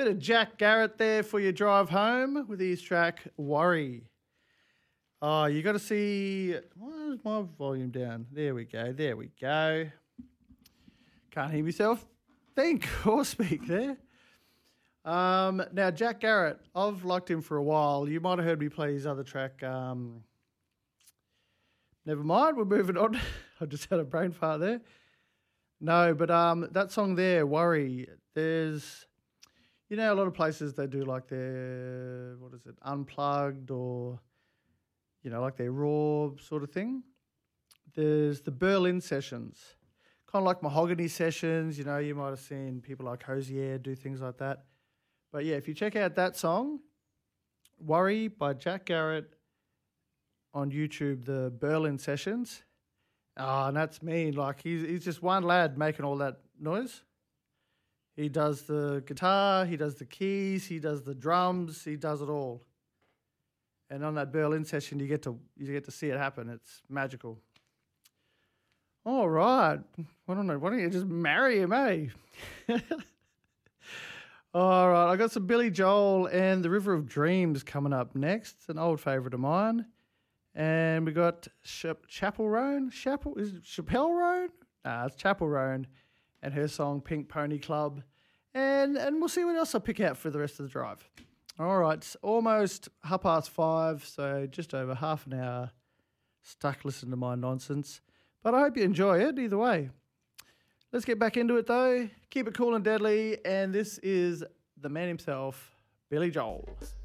Bit of Jack Garrett there for your drive home with his track Worry. Oh, you got to see. Where's my volume down? There we go. There we go. Can't hear myself think or speak there. Now, Jack Garrett, I've liked him for a while. You might have heard me play his other track. Never mind, we're moving on. I just had a brain fart there. No, but that song there, Worry, there's, a lot of places they do like their, unplugged or, like their raw sort of thing. There's the Berlin sessions, kind of like Mahogany sessions. You might have seen people like Hosier do things like that. But yeah, if you check out that song, Worry by Jack Garrett on YouTube, the Berlin sessions. And that's mean. Like he's just one lad making all that noise. He does the guitar, he does the keys, he does the drums, he does it all. And on that Berlin session, you get to see it happen. It's magical. All right. I don't know. Why don't you just marry him, eh? All right. I got some Billy Joel and The River of Dreams coming up next. It's an old favourite of mine. And we got Chappell Roan. Is it Chappell Roan? Nah, it's Chappell Roan and her song Pink Pony Club. And we'll see what else I pick out for the rest of the drive. All right, it's almost 5:30, so just over half an hour stuck listening to my nonsense. But I hope you enjoy it either way. Let's get back into it though. Keep it cool and deadly. And this is the man himself, Billy Joel.